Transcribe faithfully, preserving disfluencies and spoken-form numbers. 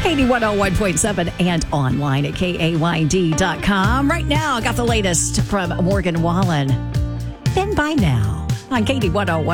Katie one oh one point seven and online at K A Y D dot com. Right now, I got the latest from Morgan Wallen. Been by now on Katie one oh one.